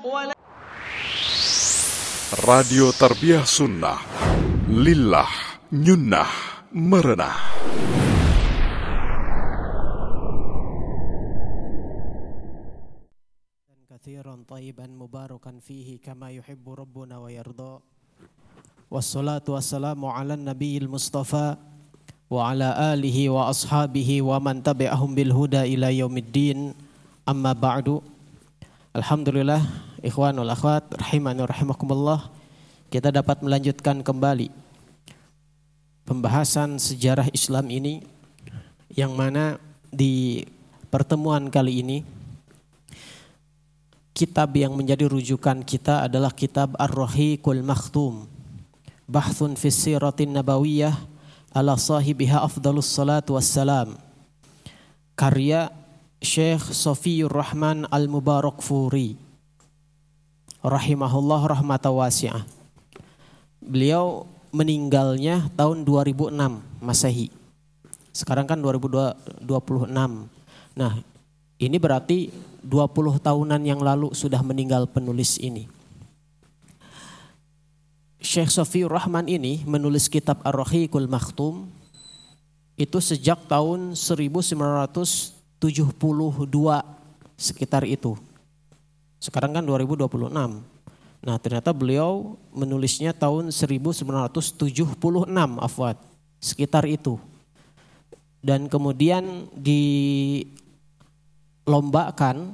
Radio Tarbiyah Sunnah Lillah Nyunnah Merenah. Katsiran thayyiban mubarakan fihi kama yuhibbu rabbuna wa yarda. Wassalatu wassalamu ala nabiyil mustafa wa ala alihi wa ashabihi wa man tabi'ahum bil huda ila yaumiddin. Amma ba'du. Alhamdulillah, ikhwan wal akhwat rahimani wa rahimakumullah, kita dapat melanjutkan kembali pembahasan sejarah Islam ini, yang mana di pertemuan kali ini kitab yang menjadi rujukan kita adalah kitab Ar-Rahiqul Makhtum, Bahthun fi Siratin Nabawiyah ala sahibiha afdalus salatu wassalam, karya Syekh Safiyur Rahman Al-Mubarakfuri rahimahullah rahmatan wasi'ah. Beliau meninggalnya tahun 2006 Masehi. Sekarang kan 2026. Nah, ini berarti 20 tahunan yang lalu sudah meninggal penulis ini. Syekh Safiyur Rahman ini menulis kitab Ar-Rahiqul Makhtum itu sejak tahun 1972 sekitar itu. Sekarang kan 2026. Nah, ternyata beliau menulisnya tahun 1976 afwan, sekitar itu. Dan kemudian dilombakan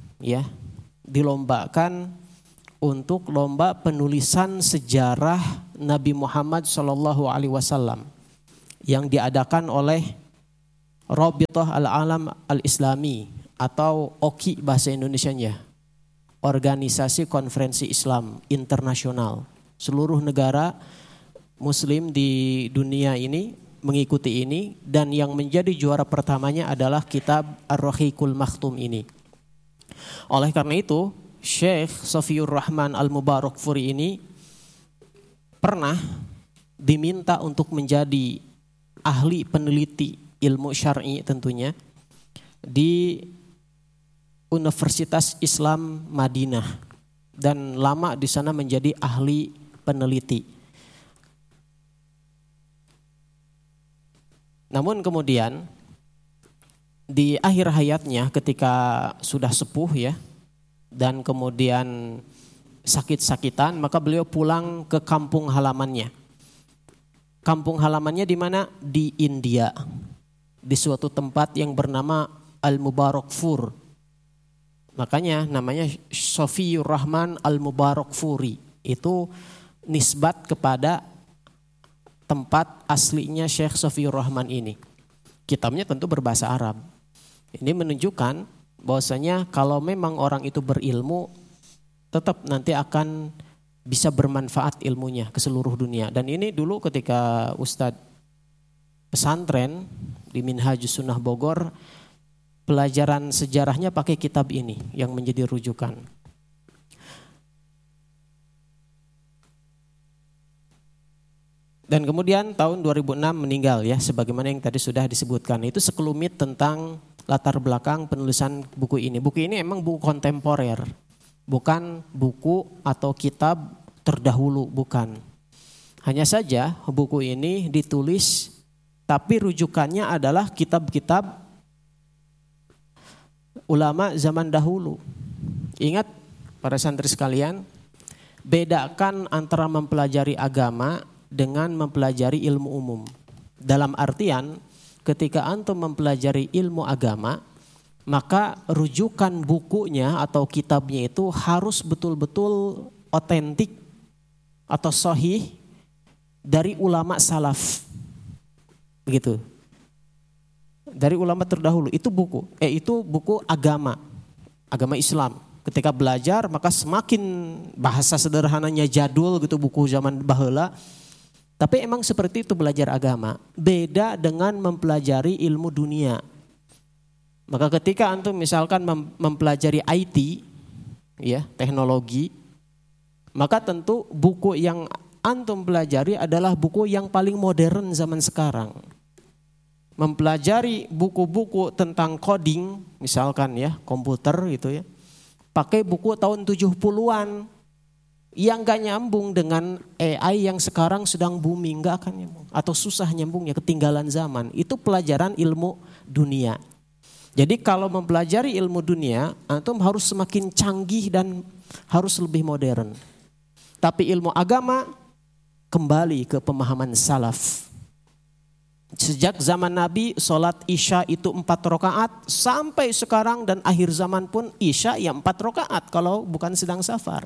untuk lomba penulisan sejarah Nabi Muhammad SAW yang diadakan oleh Rabithah Al-Alam Al-Islami atau OKI bahasa Indonesianya, Organisasi Konferensi Islam Internasional. Seluruh negara Muslim di dunia ini mengikuti ini, dan yang menjadi juara pertamanya adalah kitab Ar-Rahiqul Makhtum ini. Oleh karena itu, Syekh Safiyur Rahman Al-Mubarakfuri ini pernah diminta untuk menjadi ahli peneliti ilmu syar'i tentunya di Universitas Islam Madinah, dan lama di sana menjadi ahli peneliti. Namun kemudian di akhir hayatnya ketika sudah sepuh dan kemudian sakit-sakitan, maka beliau pulang ke kampung halamannya. Kampung halamannya di mana? Di India, di suatu tempat yang bernama Al-Mubarakfur. Makanya namanya Safiyur Rahman Al-Mubarakfuri. Itu nisbat kepada tempat aslinya Syekh Safiyur Rahman ini. Kitabnya tentu berbahasa Arab. Ini menunjukkan bahwasanya kalau memang orang itu berilmu, tetap nanti akan bisa bermanfaat ilmunya ke seluruh dunia. Dan ini dulu ketika Ustadz pesantren di Minhajus Sunnah Bogor, pelajaran sejarahnya pakai kitab ini yang menjadi rujukan. Dan kemudian tahun 2006 meninggal sebagaimana yang tadi sudah disebutkan. Itu sekelumit tentang latar belakang penulisan buku ini. Buku ini emang buku kontemporer, bukan buku atau kitab terdahulu, bukan. Hanya saja buku ini ditulis tapi rujukannya adalah kitab-kitab ulama zaman dahulu. Ingat para santri sekalian, bedakan antara mempelajari agama dengan mempelajari ilmu umum. Dalam artian ketika antum mempelajari ilmu agama, maka rujukan bukunya atau kitabnya itu harus betul-betul otentik atau sahih dari ulama salaf. Begitu. Dari ulama terdahulu, itu buku agama Islam. Ketika belajar maka semakin bahasa sederhananya jadul gitu, buku zaman baheula. Tapi emang seperti itu belajar agama. Beda dengan mempelajari ilmu dunia. Maka ketika antum misalkan mempelajari IT, teknologi, maka tentu buku yang antum pelajari adalah buku yang paling modern zaman sekarang. Mempelajari buku-buku tentang coding, misalkan komputer gitu pakai buku tahun 70-an yang gak nyambung dengan AI yang sekarang sedang booming, gak akan nyambung. Atau susah nyambungnya, ketinggalan zaman. Itu pelajaran ilmu dunia. Jadi kalau mempelajari ilmu dunia, antum harus semakin canggih dan harus lebih modern. Tapi ilmu agama kembali ke pemahaman salaf. Sejak zaman Nabi, sholat Isya itu 4 rakaat sampai sekarang dan akhir zaman pun Isya ya 4 rakaat kalau bukan sedang safar.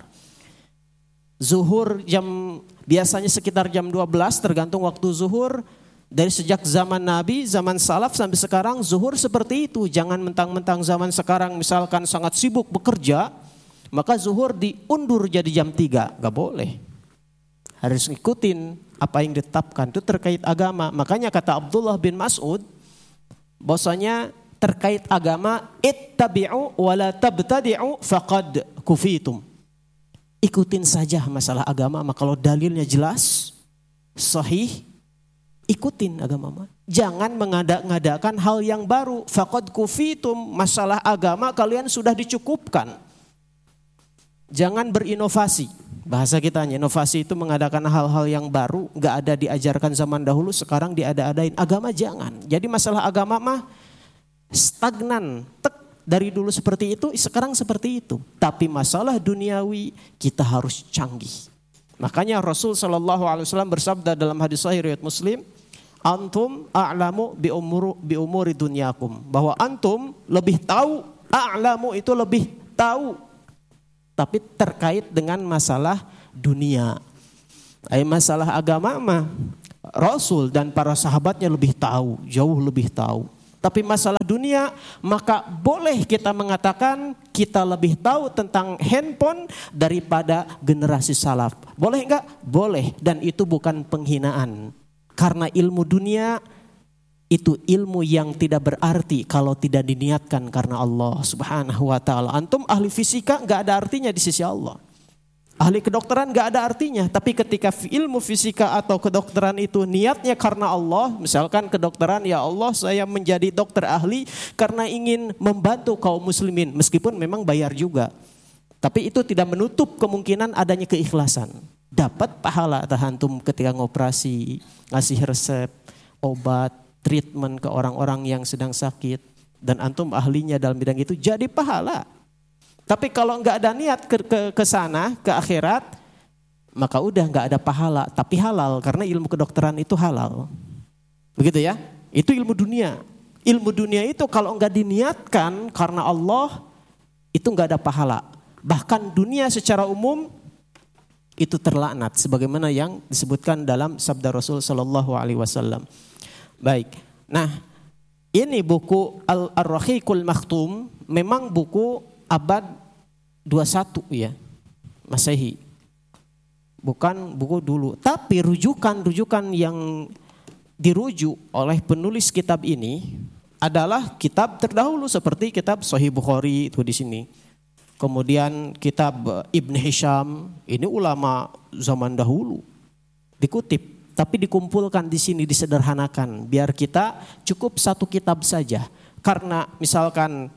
Zuhur biasanya sekitar jam 12 tergantung waktu zuhur. Dari sejak zaman Nabi, zaman salaf sampai sekarang zuhur seperti itu. Jangan mentang-mentang zaman sekarang misalkan sangat sibuk bekerja, maka zuhur diundur jadi jam 3. Gak boleh. Harus ngikutin apa yang ditetapkan, itu terkait agama. Makanya kata Abdullah bin Mas'ud, bahwasanya terkait agama, ittabi'u wa la tabtadi'u faqad kufitum. Ikutin saja masalah agama, maka kalau dalilnya jelas, sahih, ikutin agama. Jangan mengada-ngadakan hal yang baru. Faqad kufitum, masalah agama kalian sudah dicukupkan. Jangan berinovasi. Bahasa kitanya, inovasi itu mengadakan hal-hal yang baru, gak ada diajarkan zaman dahulu, sekarang diada-adain. Agama jangan. Jadi masalah agama mah stagnan, dari dulu seperti itu, sekarang seperti itu. Tapi masalah duniawi kita harus canggih. Makanya Rasul SAW bersabda dalam hadis sahih riwayat Muslim, antum a'lamu bi umuri dunyakum. Bahwa antum lebih tahu, a'lamu itu lebih tahu. Tapi terkait dengan masalah dunia. Masalah agama mah Rasul dan para sahabatnya lebih tahu, jauh lebih tahu. Tapi masalah dunia, maka boleh kita mengatakan kita lebih tahu tentang handphone daripada generasi salaf. Boleh enggak? Boleh. Dan itu bukan penghinaan. Karena ilmu dunia itu ilmu yang tidak berarti kalau tidak diniatkan karena Allah Subhanahu wa ta'ala. Antum ahli fisika enggak ada artinya di sisi Allah. Ahli kedokteran enggak ada artinya. Tapi ketika ilmu fisika atau kedokteran itu niatnya karena Allah. Misalkan kedokteran, ya Allah saya menjadi dokter ahli karena ingin membantu kaum muslimin. Meskipun memang bayar juga. Tapi itu tidak menutup kemungkinan adanya keikhlasan. Dapat pahala antum ketika ngoperasi, ngasih resep, obat, treatment ke orang-orang yang sedang sakit. Dan antum ahlinya dalam bidang itu, jadi pahala. Tapi kalau enggak ada niat ke sana, ke akhirat, maka udah enggak ada pahala, tapi halal karena ilmu kedokteran itu halal. Begitu ya? Itu ilmu dunia. Ilmu dunia itu kalau enggak diniatkan karena Allah, itu enggak ada pahala. Bahkan dunia secara umum itu terlaknat sebagaimana yang disebutkan dalam sabda Rasul sallallahu alaihi wasallam. Baik. Nah, ini buku Ar-Rahiqul Makhtum memang buku abad 21 ya, Masehi. Bukan buku dulu, tapi rujukan yang dirujuk oleh penulis kitab ini adalah kitab terdahulu seperti kitab Sahih Bukhari itu di sini. Kemudian kitab Ibn Hisham, ini ulama zaman dahulu. Dikutip, tapi dikumpulkan di sini, disederhanakan biar kita cukup satu kitab saja. Karena misalkan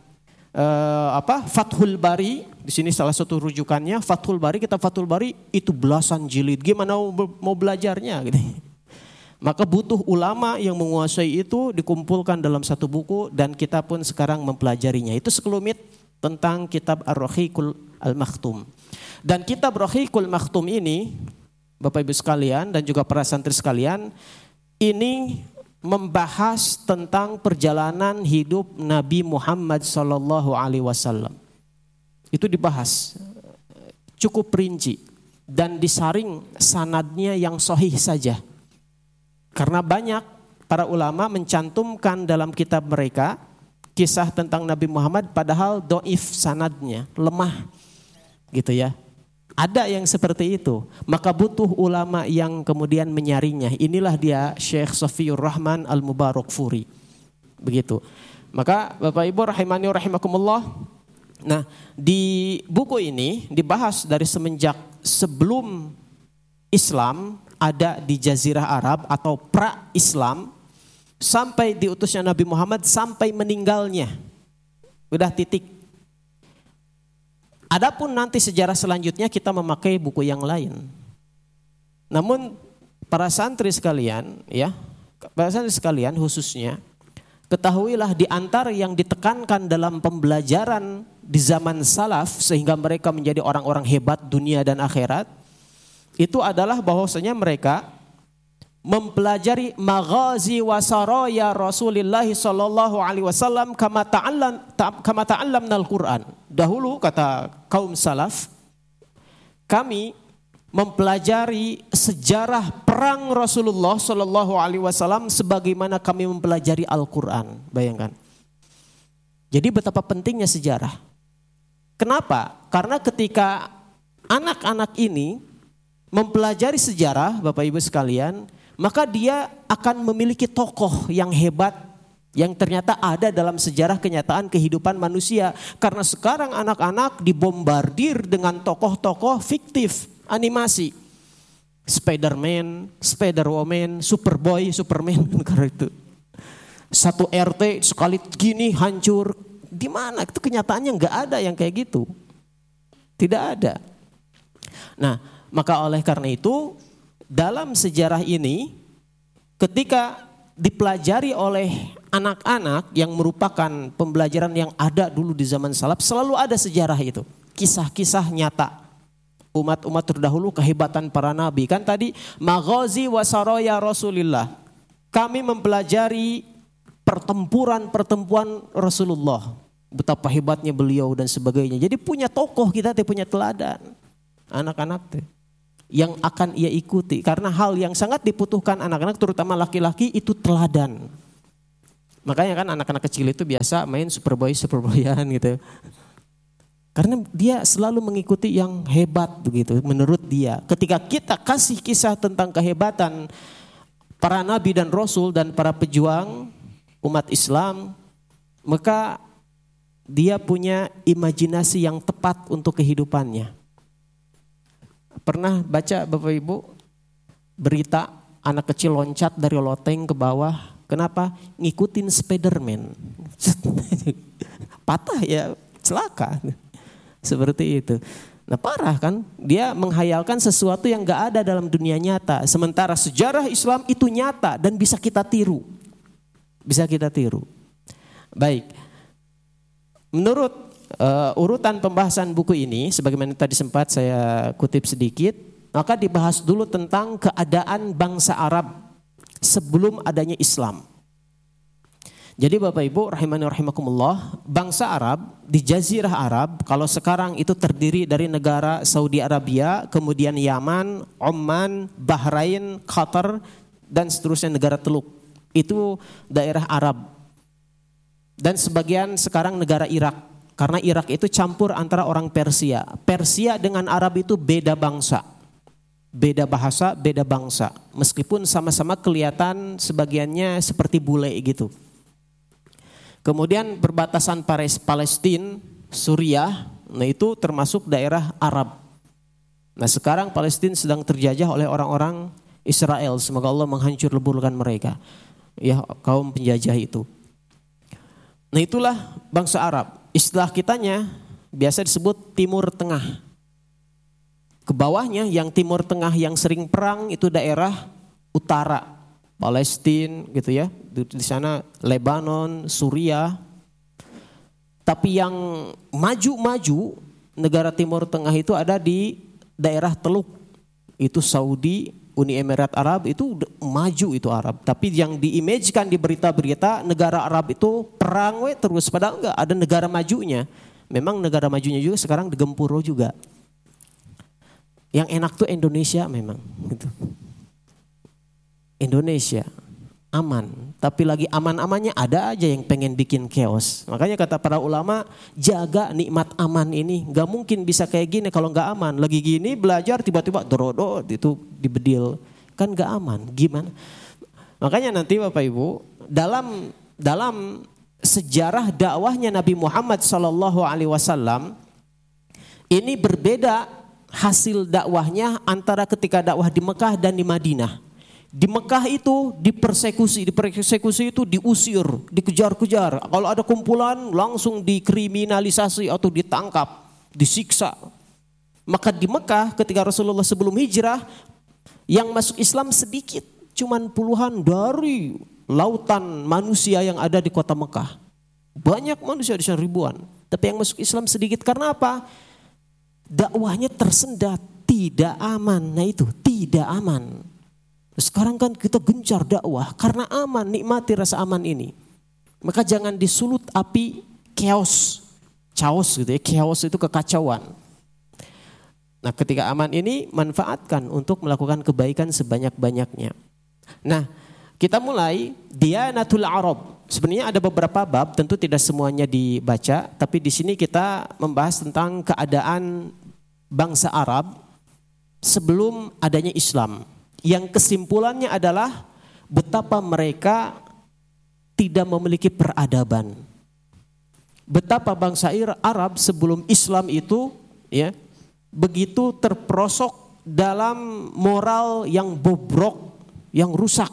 Fathul Bari, di sini salah satu rujukannya Fathul Bari, kitab Fathul Bari itu belasan jilid. Gimana mau belajarnya gitu. Maka butuh ulama yang menguasai itu dikumpulkan dalam satu buku dan kita pun sekarang mempelajarinya. Itu sekelumit tentang kitab Ar-Rahiqul Al-Makhtum. Dan kitab Rahiqul Makhtum ini, Bapak Ibu sekalian dan juga para santri sekalian, ini membahas tentang perjalanan hidup Nabi Muhammad sallallahu alaihi wasallam. Itu dibahas cukup rinci dan disaring sanadnya yang sahih saja. Karena banyak para ulama mencantumkan dalam kitab mereka kisah tentang Nabi Muhammad padahal dhaif sanadnya, lemah. Gitu ya. Ada yang seperti itu, maka butuh ulama yang kemudian menyaringnya. Inilah dia Syekh Safiyur Rahman Al-Mubarakfuri. Begitu. Maka Bapak Ibu rahimani wa rahimakumullah. Nah, di buku ini dibahas dari semenjak sebelum Islam ada di Jazirah Arab atau pra-Islam sampai diutusnya Nabi Muhammad sampai meninggalnya. Udah titik. Adapun nanti sejarah selanjutnya kita memakai buku yang lain. Namun para santri sekalian, ya, para santri sekalian khususnya, ketahuilah di antara yang ditekankan dalam pembelajaran di zaman salaf sehingga mereka menjadi orang-orang hebat dunia dan akhirat, itu adalah bahwasanya mereka mempelajari maghazi wa saraya Rasulullah sallallahu alaihi wasallam kama ta'allamna al-Qur'an. Dahulu kata kaum salaf, kami mempelajari sejarah perang Rasulullah sallallahu alaihi wasallam sebagaimana kami mempelajari Al-Qur'an. Bayangkan. Jadi betapa pentingnya sejarah. Kenapa? Karena ketika anak-anak ini mempelajari sejarah, Bapak Ibu sekalian, maka dia akan memiliki tokoh yang hebat yang ternyata ada dalam sejarah kenyataan kehidupan manusia. Karena sekarang anak-anak dibombardir dengan tokoh-tokoh fiktif, animasi. Spider-Man, Spider-Woman, Superboy, Superman, karena itu. Satu RT sekali gini hancur. Di mana? Itu kenyataannya nggak ada yang kayak gitu. Tidak ada. Nah, maka oleh karena itu dalam sejarah ini ketika dipelajari oleh anak-anak yang merupakan pembelajaran yang ada dulu di zaman salaf, selalu ada sejarah itu. Kisah-kisah nyata umat-umat terdahulu, kehebatan para nabi. Kan tadi maghazi wa saraya Rasulillah. Kami mempelajari pertempuran Rasulullah. Betapa hebatnya beliau dan sebagainya. Jadi punya tokoh kita, punya teladan. Anak-anak yang akan ia ikuti. Karena hal yang sangat dibutuhkan anak-anak terutama laki-laki itu teladan. Makanya kan anak-anak kecil itu biasa main Superboy-an gitu. Karena dia selalu mengikuti yang hebat begitu menurut dia. Ketika kita kasih kisah tentang kehebatan para nabi dan rasul dan para pejuang umat Islam, maka dia punya imajinasi yang tepat untuk kehidupannya. Pernah baca Bapak Ibu berita anak kecil loncat dari loteng ke bawah, kenapa? Ngikutin Spider-Man. Patah ya, celaka. Seperti itu. Nah parah kan, dia menghayalkan sesuatu yang gak ada dalam dunia nyata. Sementara sejarah Islam itu nyata dan bisa kita tiru. Bisa kita tiru. Baik, menurut urutan pembahasan buku ini, sebagaimana tadi sempat saya kutip sedikit, maka dibahas dulu tentang keadaan bangsa Arab sebelum adanya Islam. Jadi Bapak Ibu rahimani rahimakumullah, bangsa Arab di Jazirah Arab, kalau sekarang itu terdiri dari negara Saudi Arabia, kemudian Yaman, Oman, Bahrain, Qatar, dan seterusnya negara Teluk. Itu daerah Arab. Dan sebagian sekarang negara Irak. Karena Irak itu campur antara orang Persia. Persia dengan Arab itu beda bangsa. Beda bahasa, beda bangsa. Meskipun sama-sama kelihatan sebagiannya seperti bule gitu. Kemudian perbatasan Palestina, Suriah, nah itu termasuk daerah Arab. Nah sekarang Palestina sedang terjajah oleh orang-orang Israel. Semoga Allah menghancur leburkan mereka. Ya kaum penjajah itu. Nah itulah bangsa Arab. Istilah kitanya biasa disebut Timur Tengah. Ke bawahnya yang Timur Tengah yang sering perang itu daerah utara. Palestina gitu ya. Di sana Lebanon, Suriah. Tapi yang maju-maju negara Timur Tengah itu ada di daerah Teluk. Itu Saudi, Uni Emirat Arab itu maju itu Arab. Tapi yang diimajinkan di berita-berita negara Arab itu perang terus. Padahal enggak, ada negara majunya. Memang negara majunya juga sekarang digempur juga. Yang enak tuh Indonesia memang. Gitu. Indonesia aman. Tapi lagi aman-amannya ada aja yang pengen bikin chaos. Makanya kata para ulama, jaga nikmat aman ini. Gak mungkin bisa kayak gini kalau gak aman. Lagi gini belajar tiba-tiba dorodo itu dibedil. Kan gak aman. Gimana? Makanya nanti Bapak Ibu dalam sejarah dakwahnya Nabi Muhammad SAW ini berbeda hasil dakwahnya antara ketika dakwah di Mekah dan di Madinah. Di Mekah itu dipersekusi itu diusir, dikejar-kejar. Kalau ada kumpulan langsung dikriminalisasi atau ditangkap. disiksa. Maka di Mekah ketika Rasulullah sebelum hijrah, yang masuk Islam sedikit, cuman puluhan dari lautan manusia yang ada di kota Mekah. Banyak manusia di sana ribuan, tapi yang masuk Islam sedikit. Karena apa? Dakwahnya tersendat, tidak aman. Nah itu, tidak aman. Sekarang kan kita gencar dakwah karena aman, nikmati rasa aman ini. Maka jangan disulut api chaos gitu ya. Chaos itu kekacauan. Nah ketika aman ini manfaatkan untuk melakukan kebaikan sebanyak-banyaknya. Nah kita mulai Diyanatul Arab. Sebenarnya ada beberapa bab, tentu tidak semuanya dibaca, tapi di sini kita membahas tentang keadaan bangsa Arab sebelum adanya Islam. Yang kesimpulannya adalah betapa mereka tidak memiliki peradaban. Betapa bangsa Arab sebelum Islam itu ya begitu terperosok dalam moral yang bobrok, yang rusak.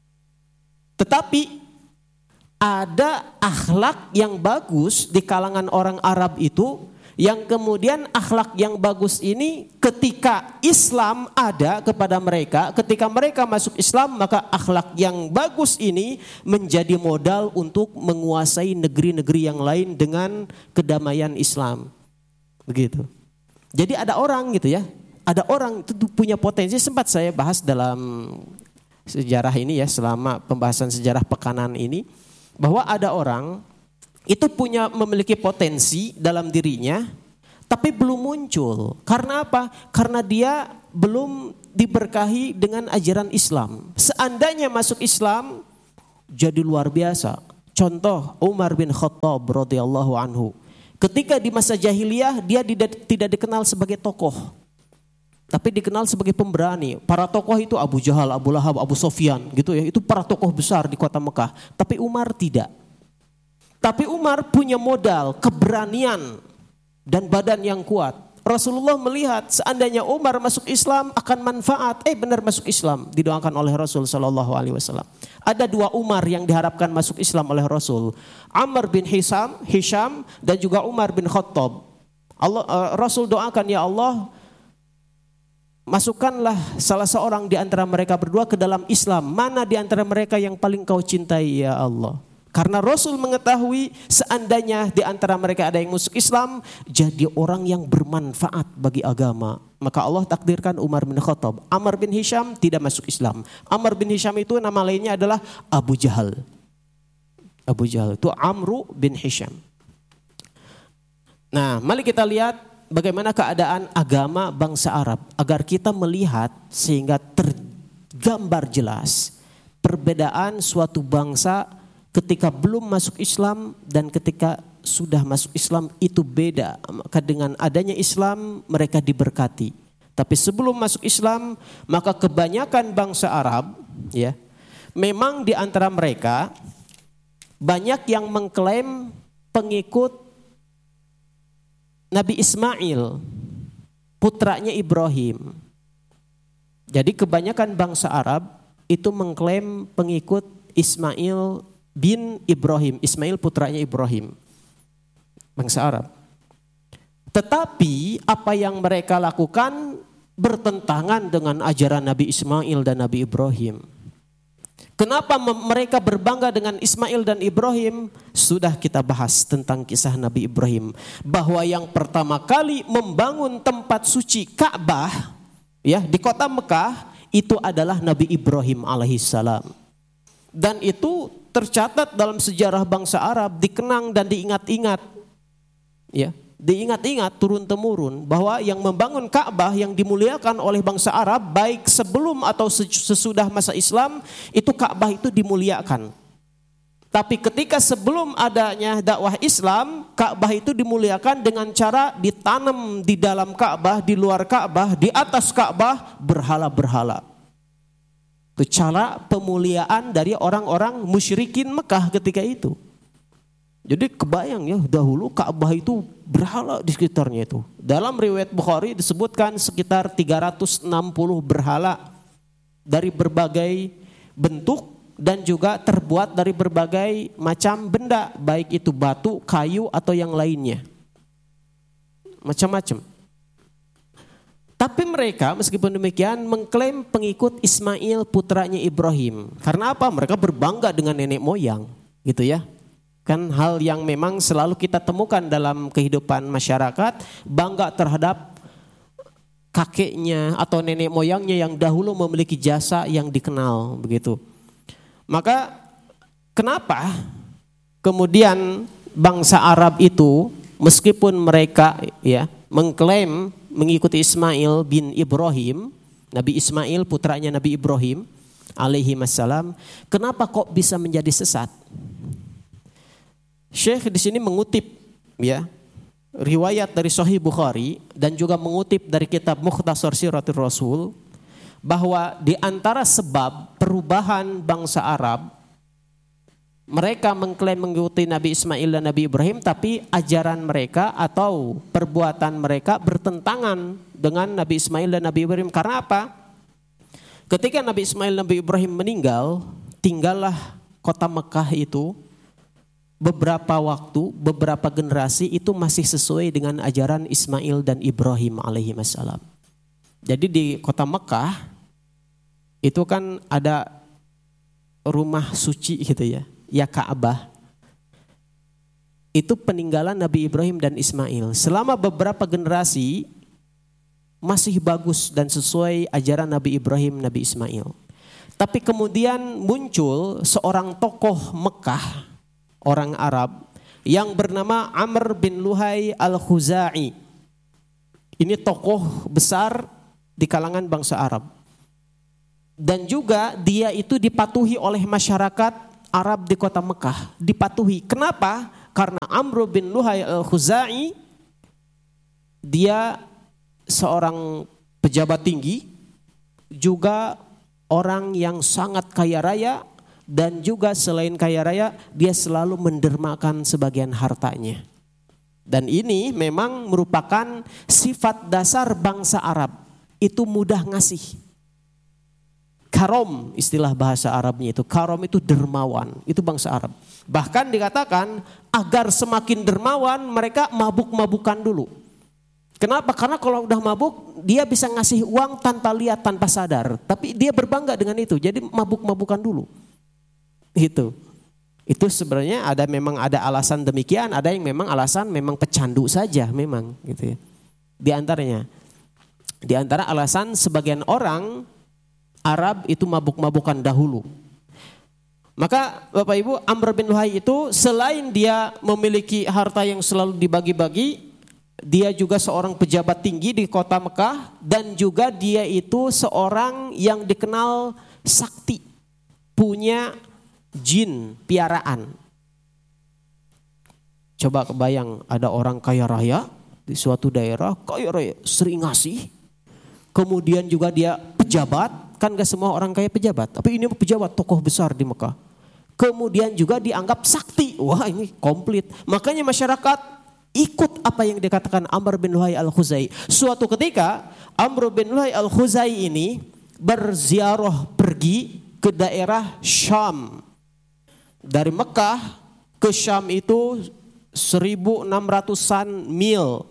Tetapi ada akhlak yang bagus di kalangan orang Arab itu, yang kemudian akhlak yang bagus ini ketika Islam ada kepada mereka, ketika mereka masuk Islam, maka akhlak yang bagus ini menjadi modal untuk menguasai negeri-negeri yang lain dengan kedamaian Islam. Begitu. Jadi ada orang gitu ya, ada orang itu punya potensi, sempat saya bahas dalam sejarah ini ya, selama pembahasan sejarah pekanan ini, bahwa ada orang itu memiliki potensi dalam dirinya, tapi belum muncul. Karena apa? Karena dia belum diberkahi dengan ajaran Islam. Seandainya masuk Islam, jadi luar biasa. Contoh Umar bin Khattab radhiyallahu anhu. Ketika di masa jahiliyah dia tidak dikenal sebagai tokoh, tapi dikenal sebagai pemberani. Para tokoh itu Abu Jahal, Abu Lahab, Abu Sofyan gitu ya. Itu para tokoh besar di kota Mekah. Tapi Umar tidak. Tapi Umar punya modal, keberanian dan badan yang kuat. Rasulullah melihat seandainya Umar masuk Islam akan manfaat. Benar masuk Islam, didoakan oleh Rasul sallallahu alaihi wasallam. Ada dua Umar yang diharapkan masuk Islam oleh Rasul. Amr bin Hisham dan juga Umar bin Khattab. Rasul doakan, ya Allah, masukkanlah salah seorang di antara mereka berdua ke dalam Islam. Mana di antara mereka yang paling kau cintai ya Allah? Karena Rasul mengetahui seandainya di antara mereka ada yang masuk Islam, jadi orang yang bermanfaat bagi agama. Maka Allah takdirkan Umar bin Khattab. Amr bin Hisham tidak masuk Islam. Amr bin Hisham itu nama lainnya adalah Abu Jahal. Abu Jahal itu Amru bin Hisham. Nah, mari kita lihat bagaimana keadaan agama bangsa Arab, agar kita melihat sehingga tergambar jelas perbedaan suatu bangsa ketika belum masuk Islam dan ketika sudah masuk Islam itu beda. Maka dengan adanya Islam mereka diberkati. Tapi sebelum masuk Islam, maka kebanyakan bangsa Arab ya, memang di antara mereka banyak yang mengklaim pengikut Nabi Ismail, putranya Ibrahim. Jadi kebanyakan bangsa Arab itu mengklaim pengikut Ismail bin Ibrahim, Ismail putranya Ibrahim, bangsa Arab. Tetapi apa yang mereka lakukan bertentangan dengan ajaran Nabi Ismail dan Nabi Ibrahim. Kenapa mereka berbangga dengan Ismail dan Ibrahim? Sudah kita bahas tentang kisah Nabi Ibrahim, bahwa yang pertama kali membangun tempat suci Ka'bah ya di kota Mekah itu adalah Nabi Ibrahim alaihissalam. Dan itu tercatat dalam sejarah bangsa Arab, dikenang dan diingat-ingat. Ya, diingat-ingat turun-temurun bahwa yang membangun Ka'bah yang dimuliakan oleh bangsa Arab baik sebelum atau sesudah masa Islam, itu Ka'bah itu dimuliakan. Tapi ketika sebelum adanya dakwah Islam, Ka'bah itu dimuliakan dengan cara ditanam di dalam Ka'bah, di luar Ka'bah, di atas Ka'bah berhala-berhala. Itu cara pemuliaan dari orang-orang musyrikin Mekah ketika itu. Jadi kebayang ya, dahulu Ka'bah itu berhala di sekitarnya itu. Dalam riwayat Bukhari disebutkan sekitar 360 berhala dari berbagai bentuk dan juga terbuat dari berbagai macam benda, baik itu batu, kayu atau yang lainnya. macam-macam. Tapi mereka meskipun demikian mengklaim pengikut Ismail putranya Ibrahim. Karena apa? Mereka berbangga dengan nenek moyang, gitu ya. Kan hal yang memang selalu kita temukan dalam kehidupan masyarakat, bangga terhadap kakeknya atau nenek moyangnya yang dahulu memiliki jasa yang dikenal, begitu. Maka kenapa kemudian bangsa Arab itu meskipun mereka ya mengklaim mengikuti Ismail bin Ibrahim, Nabi Ismail putranya Nabi Ibrahim alaihi wassalam, kenapa kok bisa menjadi sesat? Syekh di sini mengutip ya riwayat dari Sahih Bukhari dan juga mengutip dari kitab Mukhtasar Siratul Rasul bahwa di antara sebab perubahan bangsa Arab, mereka mengklaim mengikuti Nabi Ismail dan Nabi Ibrahim, tapi ajaran mereka atau perbuatan mereka bertentangan dengan Nabi Ismail dan Nabi Ibrahim. Karena apa? Ketika Nabi Ismail dan Nabi Ibrahim meninggal, tinggallah kota Mekah itu beberapa waktu, beberapa generasi itu masih sesuai dengan ajaran Ismail dan Ibrahim alaihi wassalam. Jadi di kota Mekah itu kan ada rumah suci gitu ya. Ya Ka'bah, itu peninggalan Nabi Ibrahim dan Ismail. Selama beberapa generasi masih bagus dan sesuai ajaran Nabi Ibrahim, Nabi Ismail. Tapi kemudian muncul seorang tokoh Mekah, orang Arab, yang bernama Amr bin Luhai al-Khuzai. Ini tokoh besar di kalangan bangsa Arab. Dan juga dia itu dipatuhi oleh masyarakat Arab di kota Mekah, dipatuhi. Kenapa? Karena Amr bin Luhai al-Khuzai dia seorang pejabat tinggi, juga orang yang sangat kaya raya, dan juga selain kaya raya dia selalu mendermakan sebagian hartanya. Dan ini memang merupakan sifat dasar bangsa Arab, itu mudah ngasih. Karom, istilah bahasa Arabnya itu. Karom itu dermawan, itu bangsa Arab. Bahkan dikatakan agar semakin dermawan mereka mabuk-mabukan dulu. Kenapa? Karena kalau udah mabuk dia bisa ngasih uang tanpa lihat, tanpa sadar. Tapi dia berbangga dengan itu, jadi mabuk-mabukan dulu. Itu sebenarnya memang ada alasan demikian, ada yang memang alasan memang pecandu saja memang gitu ya. Di antara alasan sebagian orang Arab itu mabuk-mabukan dahulu. Maka Bapak Ibu, Amr bin Luhai itu selain dia memiliki harta yang selalu dibagi-bagi, dia juga seorang pejabat tinggi di kota Mekah, dan juga dia itu seorang yang dikenal sakti, punya jin piaraan. Coba kebayang ada orang kaya raya di suatu daerah, kaya raya sering ngasih, kemudian juga dia pejabat. Kan gak semua orang kaya pejabat, tapi ini pejabat tokoh besar di Mekah. Kemudian juga dianggap sakti. Wah, ini komplit. Makanya masyarakat ikut apa yang dikatakan Amr bin Luhai al-Khuzai. Suatu ketika Amr bin Luhai al-Khuzai ini berziarah pergi ke daerah Syam. Dari Mekah ke Syam itu 1.600-an mil.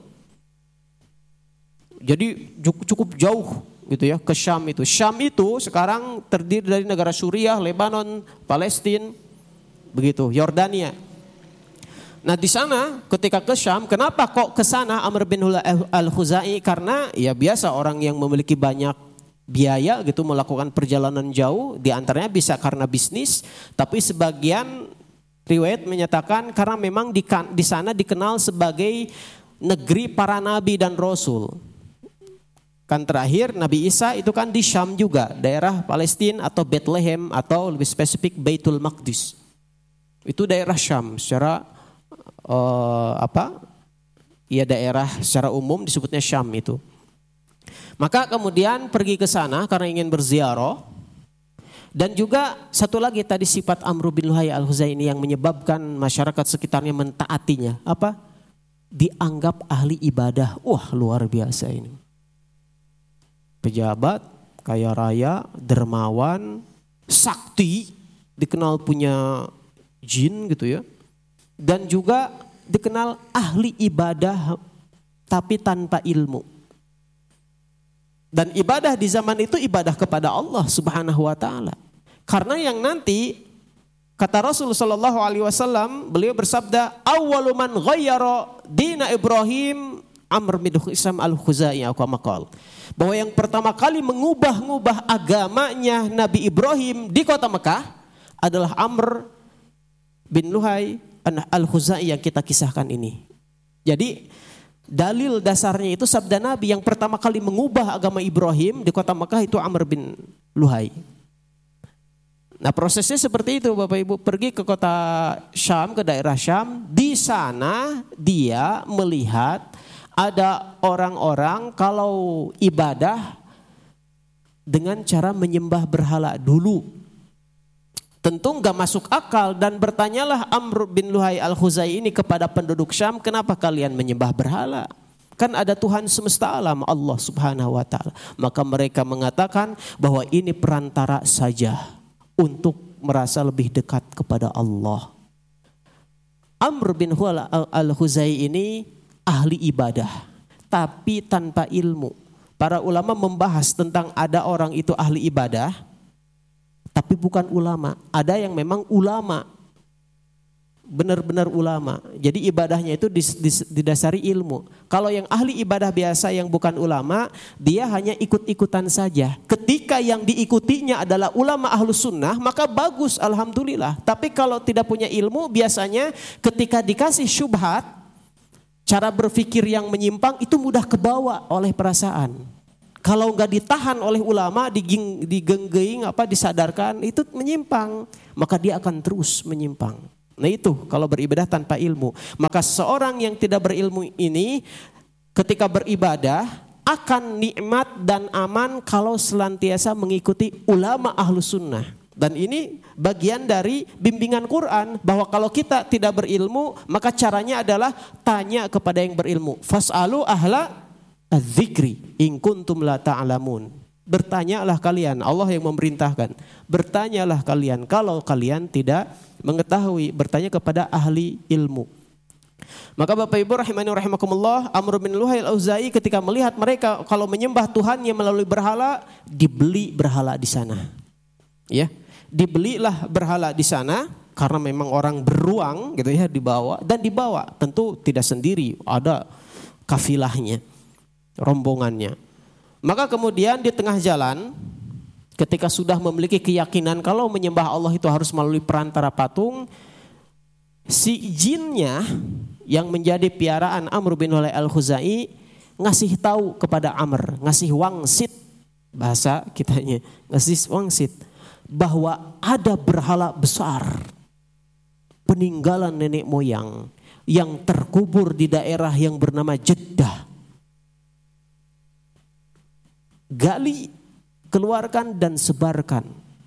Jadi cukup jauh gitu ya ke Syam itu. Syam itu sekarang terdiri dari negara Suriah, Lebanon, Palestina, begitu, Yordania. Nah di sana ketika ke Syam, kenapa kok ke sana Amr bin al-Khuzai? Karena ya biasa orang yang memiliki banyak biaya gitu melakukan perjalanan jauh, di antaranya bisa karena bisnis, tapi sebagian riwayat menyatakan karena memang di sana dikenal sebagai negeri para nabi dan rasul. Kan terakhir Nabi Isa itu kan di Syam juga, daerah Palestina atau Bethlehem atau lebih spesifik Baitul Maqdis. Itu daerah Syam secara daerah secara umum disebutnya Syam itu. Maka kemudian pergi ke sana karena ingin berziarah. Dan juga satu lagi tadi sifat Amr bin Luhai al-Khuzai ini yang menyebabkan masyarakat sekitarnya mentaatinya. Apa? Dianggap ahli ibadah. Wah, luar biasa ini. Pejabat, kaya raya, dermawan, sakti, dikenal punya jin gitu ya. Dan juga dikenal ahli ibadah tapi tanpa ilmu. Dan ibadah di zaman itu ibadah kepada Allah Subhanahu wa taala. Karena yang nanti kata Rasul sallallahu alaihi wasallam, beliau bersabda, "Awwalu man ghayyara dina Ibrahim Amr bin Hisam al-Khuzai," bahwa yang pertama kali mengubah-ngubah agamanya Nabi Ibrahim di kota Mekah adalah Amr bin Luhai al-Khuzai yang kita kisahkan ini. Jadi dalil dasarnya itu sabda Nabi, yang pertama kali mengubah agama Ibrahim di kota Mekah itu Amr bin Luhai. Nah, prosesnya seperti itu Bapak Ibu, pergi ke kota Syam, ke daerah Syam. Di sana dia melihat ada orang-orang kalau ibadah dengan cara menyembah berhala dulu. Tentu gak masuk akal, dan bertanyalah Amr bin Luhai al-Khuzai ini kepada penduduk Syam, kenapa kalian menyembah berhala? Kan ada Tuhan semesta alam, Allah Subhanahu wa taala. Maka mereka mengatakan bahwa ini perantara saja untuk merasa lebih dekat kepada Allah. Amr bin Luhai al-Khuzai ini ahli ibadah, tapi tanpa ilmu. Para ulama membahas tentang ada orang itu ahli ibadah, tapi bukan ulama. Ada yang memang ulama, benar-benar ulama. Jadi ibadahnya itu didasari ilmu. Kalau yang ahli ibadah biasa yang bukan ulama, dia hanya ikut-ikutan saja. Ketika yang diikutinya adalah ulama ahlus sunnah, maka bagus, alhamdulillah. Tapi kalau tidak punya ilmu, biasanya ketika dikasih syubhat, cara berpikir yang menyimpang itu mudah kebawa oleh perasaan. Kalau nggak ditahan oleh ulama, digenggeing disadarkan, itu menyimpang, maka dia akan terus menyimpang. Nah itu kalau beribadah tanpa ilmu. Maka seorang yang tidak berilmu ini ketika beribadah akan nikmat dan aman kalau senantiasa mengikuti ulama ahlus sunnah. Dan ini bagian dari bimbingan Quran, bahwa kalau kita tidak berilmu, maka caranya adalah tanya kepada yang berilmu. Fas'alu ahla az-zikri in kuntum la ta'lamun. Bertanyalah kalian, Allah yang memerintahkan. Bertanyalah kalian kalau kalian tidak mengetahui, bertanya kepada ahli ilmu. Maka Bapak Ibu rahimani rahimakumullah, Amr bin Luhai al-Khuzai ketika melihat mereka kalau menyembah Tuhannya melalui berhala, dibeli berhala di sana. Ya, dibelilah berhala di sana karena memang orang beruang gitu ya, dibawa tentu tidak sendiri, ada kafilahnya, rombongannya. Maka kemudian di tengah jalan ketika sudah memiliki keyakinan kalau menyembah Allah itu harus melalui perantara patung, si jinnya yang menjadi piaraan Amr bin Luhai al-Khuzai ngasih tahu kepada Amr, ngasih wangsit, bahasa kitanya ngasih wangsit, bahwa ada berhala besar peninggalan nenek moyang yang terkubur di daerah yang bernama Jeddah. Gali, keluarkan dan sebarkan.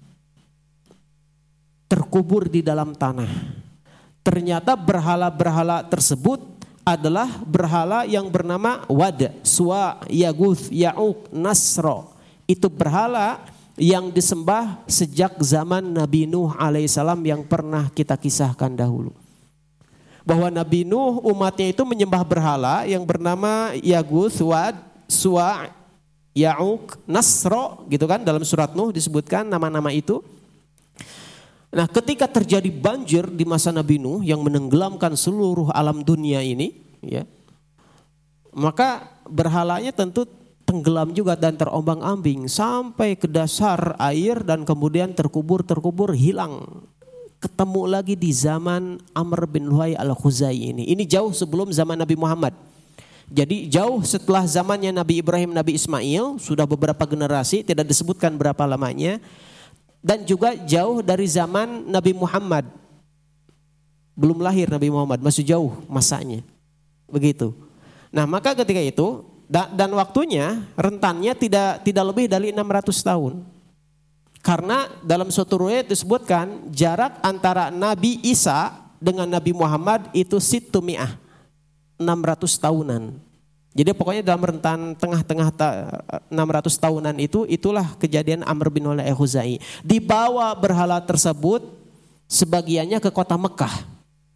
Terkubur di dalam tanah. Ternyata berhala-berhala tersebut adalah berhala yang bernama Wad, Suwa, Yaguth, Ya'uq, Nasro. Itu berhala yang disembah sejak zaman Nabi Nuh alaihissalam yang pernah kita kisahkan dahulu. Bahwa Nabi Nuh umatnya itu menyembah berhala yang bernama Yaguth, Wad, Suwa, Ya'uq, Nasro, gitu kan, dalam surat Nuh disebutkan nama-nama itu. Nah, ketika terjadi banjir di masa Nabi Nuh yang menenggelamkan seluruh alam dunia ini, ya, maka berhalanya tentu tenggelam juga dan terombang-ambing sampai ke dasar air dan kemudian terkubur hilang. Ketemu lagi di zaman Amr bin Luhai al-Khuzai ini. Ini jauh sebelum zaman Nabi Muhammad. Jadi jauh setelah zamannya Nabi Ibrahim, Nabi Ismail, sudah beberapa generasi, tidak disebutkan berapa lamanya. Dan juga jauh dari zaman Nabi Muhammad. Belum lahir Nabi Muhammad, masih jauh masanya. Begitu. Nah, maka ketika itu dan waktunya, rentannya tidak lebih dari 600 tahun. Karena dalam suatu riwayat disebutkan jarak antara Nabi Isa dengan Nabi Muhammad itu 600 tahunan. Jadi pokoknya dalam rentan tengah-tengah 600 tahunan itulah kejadian Amr bin Luhai al-Khuzai. Dibawa berhala tersebut sebagiannya ke kota Mekah.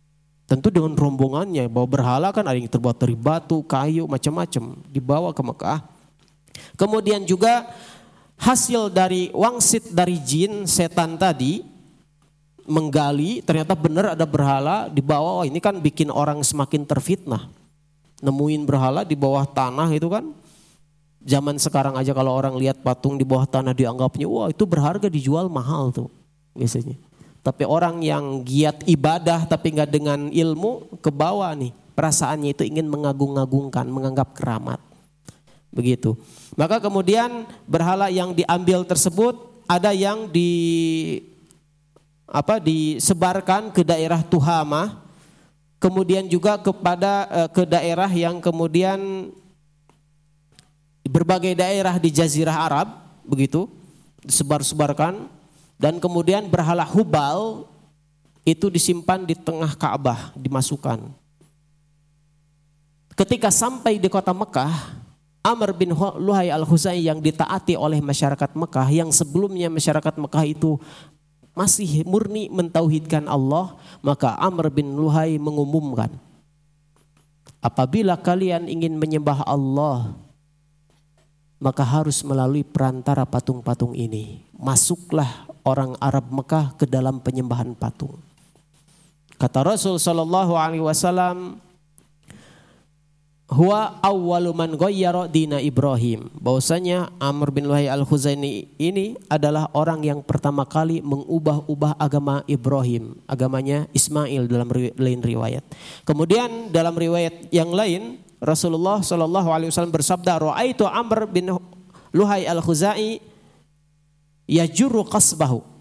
Tentu dengan rombongannya, bawa berhala kan ada yang terbuat dari batu, kayu, macam-macam, dibawa ke Mekah. Kemudian juga hasil dari wangsit dari jin setan tadi menggali, ternyata benar ada berhala dibawa. Oh, ini kan bikin orang semakin terfitnah. Nemuin berhala di bawah tanah itu kan. Zaman sekarang aja kalau orang lihat patung di bawah tanah dianggapnya wah itu berharga, dijual mahal tuh biasanya. Tapi orang yang giat ibadah tapi nggak dengan ilmu, ke bawah nih perasaannya itu ingin mengagung-agungkan, menganggap keramat. Begitu. Maka kemudian berhala yang diambil tersebut ada yang disebarkan ke daerah Tuhama, kemudian juga ke daerah yang kemudian berbagai daerah di Jazirah Arab, begitu disebar-sebarkan. Dan kemudian berhala Hubal itu disimpan di tengah Ka'bah, dimasukkan. Ketika sampai di kota Mekah, Amr bin Luhai al-Khuzai yang ditaati oleh masyarakat Mekah, yang sebelumnya masyarakat Mekah itu masih murni mentauhidkan Allah, maka Amr bin Luhai mengumumkan, apabila kalian ingin menyembah Allah, maka harus melalui perantara patung-patung ini. Masuklah orang Arab Mekah ke dalam penyembahan patung. Kata Rasul sallallahu alaihi wasallam, huwa awwalu man ghayyara dina Ibrahim. Bahwasanya Amr bin Luhai al-Khuzaini ini adalah orang yang pertama kali mengubah-ubah agama Ibrahim, agamanya Ismail dalam lain riwayat. Kemudian dalam riwayat yang lain Rasulullah sallallahu alaihi wasallam bersabda, "Ra'aitu Amr bin Luhai al-Khuzai yajurru qasbahu."